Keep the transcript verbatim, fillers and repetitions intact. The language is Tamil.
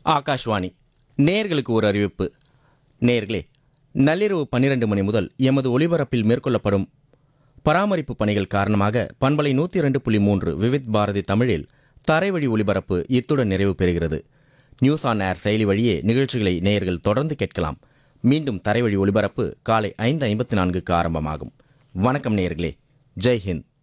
ஆகாஷ்வாணி நேயர்களுக்கு ஒரு அறிவிப்பு. நேயர்களே, நள்ளிரவு பன்னிரண்டு மணி முதல் எமது ஒலிபரப்பில் மேற்கொள்ளப்படும் பராமரிப்பு பணிகள் காரணமாக பண்பலை நூற்றி இரண்டு புள்ளி மூன்று விவித் பாரதி தமிழில் தரைவழி ஒலிபரப்பு இத்துடன் நிறைவு பெறுகிறது. நியூஸ் ஆன் ஏர் செயலி வழியே நிகழ்ச்சிகளை நேயர்கள் தொடர்ந்து கேட்கலாம். மீண்டும் தரைவழி ஒலிபரப்பு காலை ஐந்து ஐம்பத்தி நான்குக்கு ஆரம்பமாகும். வணக்கம் நேயர்களே, ஜெய் ஹிந்த்.